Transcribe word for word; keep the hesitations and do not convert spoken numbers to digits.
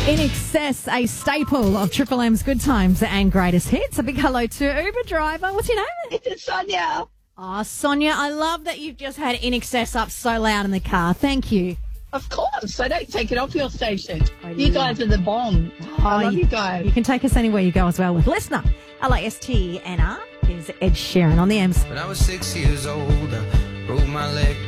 In Excess, a staple of Triple M's good times and greatest hits. A big hello to Uber driver. What's your name? It's Sonia. Oh, Sonia, I love that you've just had In Excess up so loud in the car. Thank you. Of course. I don't take it off your station. I You love- guys are the bomb. I love you guys. You can take us anywhere you go as well with Listener. L A S T N R is Ed Sheeran on the M's. When I was six years old, I broke my leg